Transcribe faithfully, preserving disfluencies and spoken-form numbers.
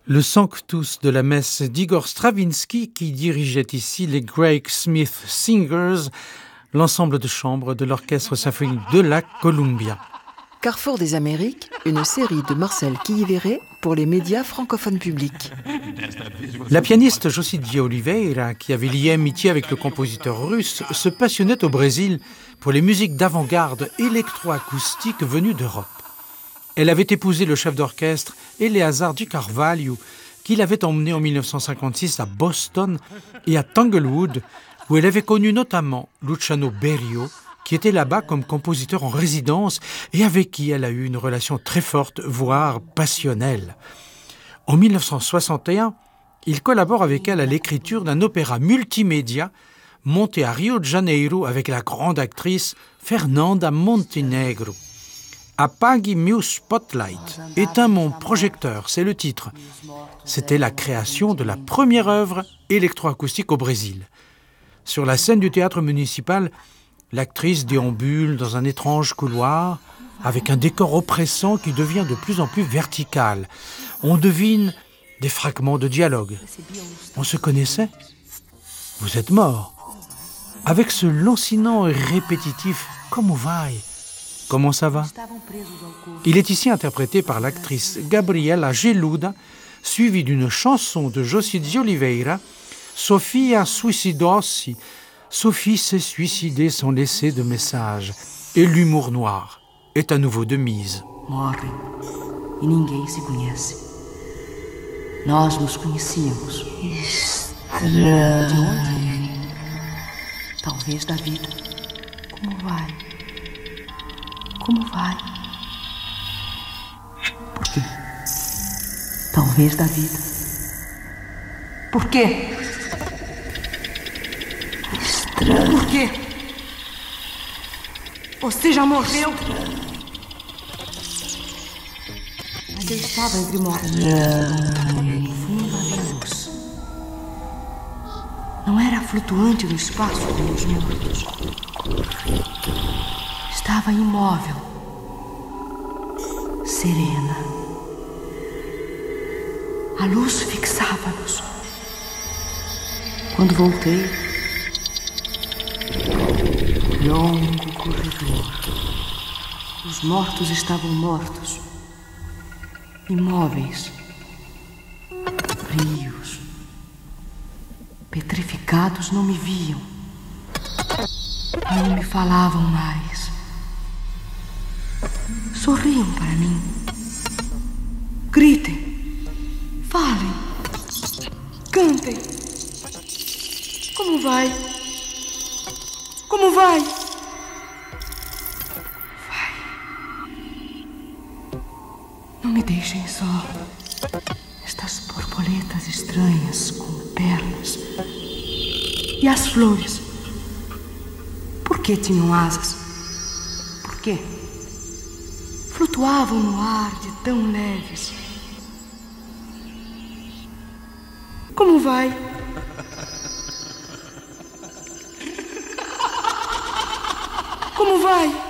Le Sanctus de la messe d'Igor Stravinsky qui dirigeait ici les Craig Smith Singers, l'ensemble de chambre de l'Orchestre symphonique de la Columbia. Carrefour des Amériques, une série de Marcel Quilliveré pour les médias francophones publics. La pianiste Josidia Oliveira, qui avait lié amitié avec le compositeur russe, se passionnait au Brésil pour les musiques d'avant-garde électroacoustiques venues d'Europe. Elle avait épousé le chef d'orchestre Eleazar de Carvalho, qui l'avait emmené en dix-neuf cent cinquante-six à Boston et à Tanglewood, où elle avait connu notamment Luciano Berio, qui était là-bas comme compositeur en résidence et avec qui elle a eu une relation très forte, voire passionnelle. En dix-neuf cent soixante et un, il collabore avec elle à l'écriture d'un opéra multimédia monté à Rio de Janeiro avec la grande actrice Fernanda Montenegro. Apague meu spotlight, éteins mon projecteur, c'est le titre. C'était la création de la première œuvre électroacoustique au Brésil. Sur la scène du théâtre municipal, l'actrice déambule dans un étrange couloir avec un décor oppressant qui devient de plus en plus vertical. On devine des fragments de dialogue. On se connaissait ? Vous êtes mort. Avec ce lancinant et répétitif « Como vai ?» Comment ça va ? Il est ici interprété par l'actrice Gabriela Geluda, suivie d'une chanson de Josidia Oliveira, Sofia Suicidou-se. Sophie s'est suicidée sans laisser de message. Et l'humour noir est à nouveau de mise. Morrem e ninguém se conhece. Nós nos conhecíamos. De onde? Talvez da vida. Como vai? Como vai? Por quê? Talvez da vida. Por quê? Estranho. Por quê? Você já morreu? Mas eu estava entre mortos. No fundo havia luz. Não era flutuante no espaço como os mortos. Estava imóvel, serena. A luz fixava-nos. Quando voltei, longo corredor. Os mortos estavam mortos, imóveis, frios, petrificados, não me viam, não me falavam mais. Sorriam para mim. Gritem. Falem. Cantem. Como vai? Como vai? Vai. Não me deixem só. Estas borboletas estranhas com pernas. E as flores? Por que tinham asas? Por quê? Flutuavam no ar de tão leves. Como vai? Como vai?